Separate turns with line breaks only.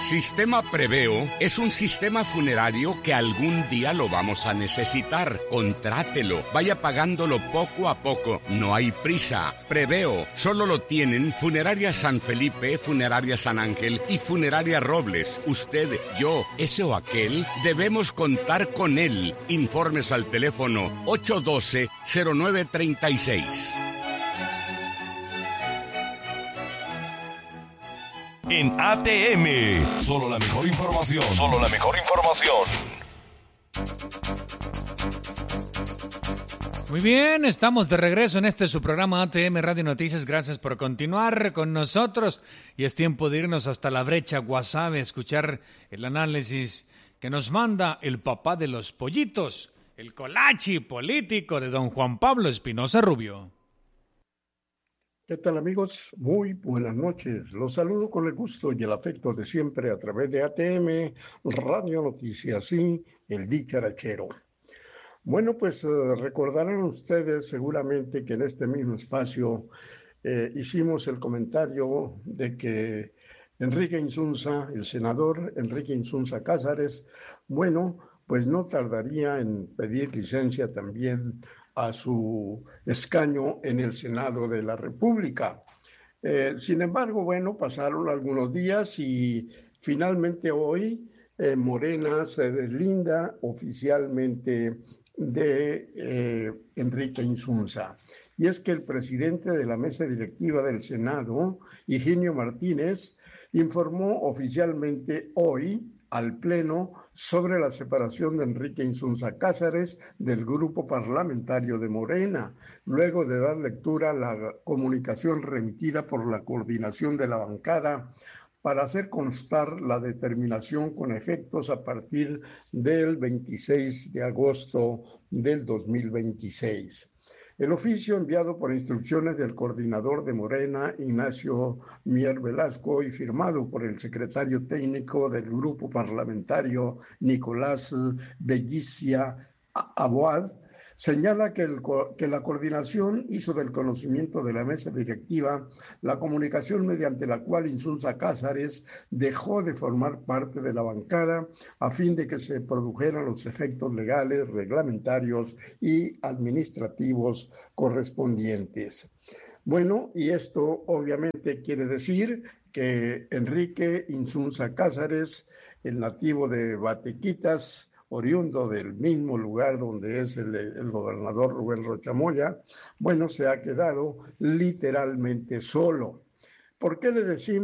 Sistema Preveo es un sistema funerario que algún día lo vamos a necesitar. Contrátelo, vaya pagándolo poco a poco, no hay prisa. Preveo solo lo tienen Funeraria San Felipe, Funeraria San Ángel y Funeraria Robles. Usted, yo, ese o aquel, debemos contar con él. Informes al teléfono 812-0936.
En ATM, solo la mejor información. Solo la mejor información.
Muy bien, estamos de regreso en su programa ATM Radio Noticias. Gracias por continuar con nosotros. Y es tiempo de irnos hasta la brecha Guasave, escuchar el análisis que nos manda el papá de los pollitos, el colachi político de don Juan Pablo Espinosa Rubio.
¿Qué tal, amigos? Muy buenas noches. Los saludo con el gusto y el afecto de siempre a través de ATM Radio Noticias y el dicharachero. Bueno, pues recordarán ustedes seguramente que en este mismo espacio hicimos el comentario de que Enrique Insunza, el senador Enrique Insunza Cázares, bueno, pues no tardaría en pedir licencia también a su escaño en el Senado de la República. Sin embargo, bueno, pasaron algunos días y finalmente hoy Morena se deslinda oficialmente de Enrique Insunza. Y es que el presidente de la mesa directiva del Senado, Higinio Martínez, informó oficialmente hoy al Pleno sobre la separación de Enrique Insunza Cázares del grupo parlamentario de Morena, luego de dar lectura a la comunicación remitida por la coordinación de la bancada para hacer constar la determinación con efectos a partir del 26 de agosto del 2026. El oficio enviado por instrucciones del coordinador de Morena, Ignacio Mier Velasco, y firmado por el secretario técnico del grupo parlamentario, Nicolás Bellicia Aboad, señala que la coordinación hizo del conocimiento de la mesa directiva la comunicación mediante la cual Insunza Cázares dejó de formar parte de la bancada a fin de que se produjeran los efectos legales, reglamentarios y administrativos correspondientes. Bueno, y esto obviamente quiere decir que Enrique Insunza Cázares, el nativo de Batequitas, oriundo del mismo lugar donde es el gobernador Rubén Rocha Moya, bueno, se ha quedado literalmente solo. ¿Por qué le decimos